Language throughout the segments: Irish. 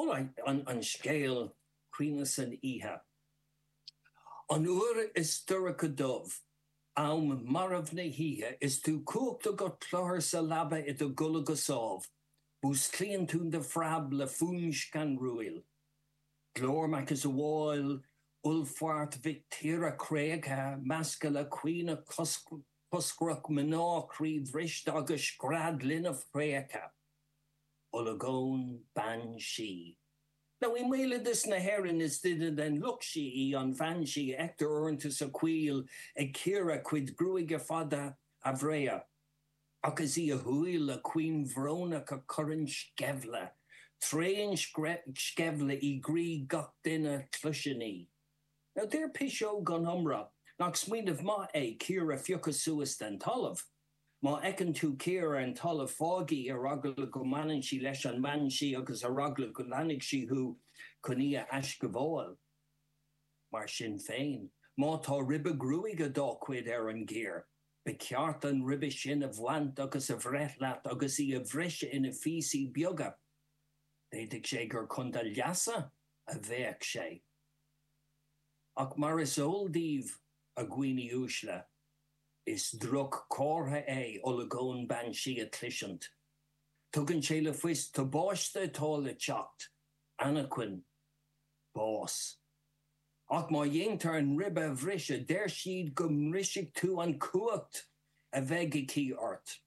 Alright, an scéal cuinas an ihe. An uair is dúracha dubh, am marmh na híthe is tú cúpta go chlór sa labba I do gula go sábh, bús clíonn tún de frab le fúns gan rúil. Glór mac is a bháil, ulfart vic tíra créagha, masca le cuina coscrach mná críd rist agus grad linna fréacha. Olagón ban si. Now in mele dis na herin is didden den look si an van si ector orntus a queel e kira quid gruige fada avrea. Agus I a huil a queen vrona ka current skevle. Train skevle I grí got dinner clushini. Now there pisho gon umra. Nach smid of ma kira fiuka suis den tolov. Ma ekken tú Kira an tal fági a ragla go manan si leis an man si agus a ragla go lanig si hu kunia as gavóil. Mar sin féin, ma tá ribbe grúig a dácuid an géir. Be ceart an ribbe sin a bhhaint agus a bhreithleat agus I a bhrisise ina físi bioga. Déidig sé gur chunda leasa a bhéach sé. Ach mar is óldíh a gwini úsle, is druk córtha olagón ban si a clisiant. Tugann sé le fuis tá báiste atá le teacht, anaquin, bás. Ach má dhéontar an ribbe bhrisise, der siad go mrisig tú an cuacht a bheith I cí ort.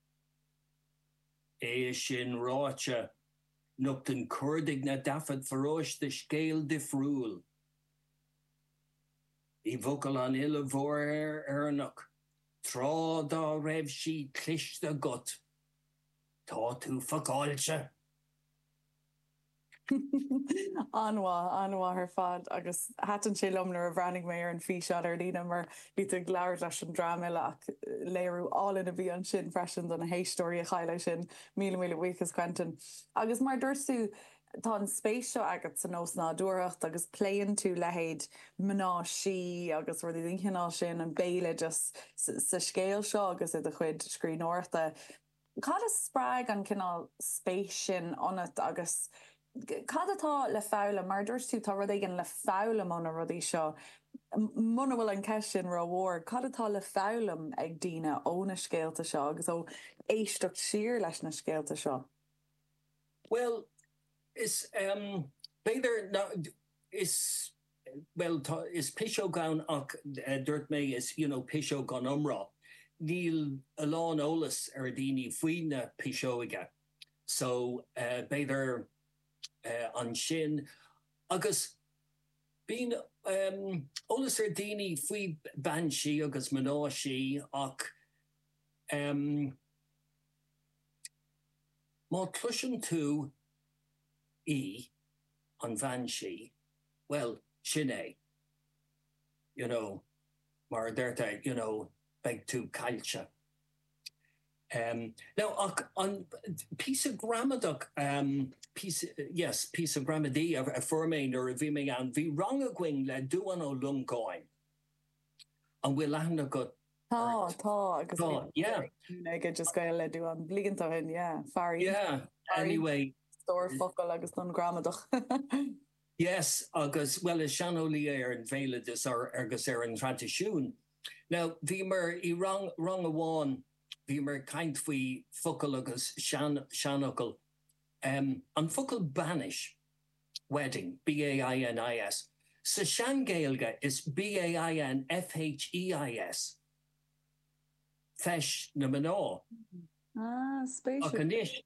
Sin ráite, nucht an curdig na dafad faróis de scéal difriúil. I bhucail an ille mhór arnach. Trá dá raibh si cliste gut. Tá tú fagáilte. Anwa her fad agus hatan sé lomnar a bhrannig mé ar an fi sead ar dína mar bhí tú gláir leis an drámaile ach léirú álan a bhí an sin freisin don a héistóí a chaile sin míle bhuichas Quentin. Agus mar dúirsú tá an spéisio agat san nós nádúireacht agus pléann tú lehéid mná si agus rudí dhincinál sin an béile just sa scéal seo agus I a chuid scríbhneoirta. Cad is sppraig an cinál spéis sin anat agus cad atá le fála mar dúirs tú tá rud éigean le fála mna rudí seo. Muna bhfuil an ceis sin ra bhór, cad atá le fálam ag daoine ó na scéalta seo agus ó éisteacht siar leis na scéalta seo. Well, is beidir is pisho gan ach dúirt mé is pisho gan umrá. Níl alán ólas ar daoine faoin na pishoige. So beidir an sin agus bín ólas ar daoine faoi ban si agus mná si ach má cluiseann tú an van si, well, sin mar derta, beg tú cailse. Now, an piece of grammadoc, piece of grammadí a formain or a bhí an bhí wrong a gwing le dúan ó lungáin. An bhfuil lehanna go Tá, agus ag just gael le dúan blíganta hin, far. Yeah, anyway. Stór focail agus don grammadoch. Yes, agus well is seanolí ar an bhéile agus ar an tradiisiún. Now, bhí mar I rang amháin, bhí mar caint faoi focail agus seanokal. An focail banish, wedding, B-A-I-N-I-S. Sa seangéilge is B-A-I-N-F-H-E-I-S. Feis na mná. Spatial. Ach anis,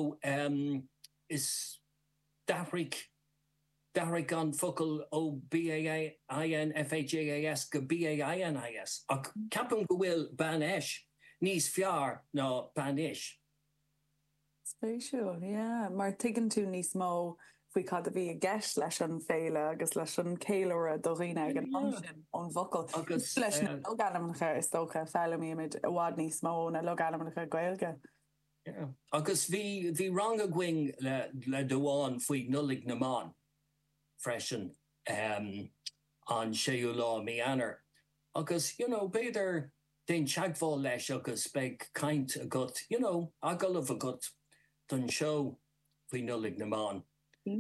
is Darik an focail ó B-A-I-N-F-H-A-S go B-A-I-N-I-S. Ach capam go bhfuil banis, níos fear ná banis. Spatial, mar tuigeann tú níos mó faoi cad a bhí a gceist leis an féile agus leis an céileire do riine ag an sin ón focail. Agus leis na loganamnacha is tócha felamíimiid a bhád níos mó na loganamnacha gaeilge. Yeah. Agus vi rang a gwing le doan fwy nullig na man freshen an séú lá mi anar. Agus, beidir den chagfá leis agus beg kaint a gut, agal of a gut dun show fwy nullig na man.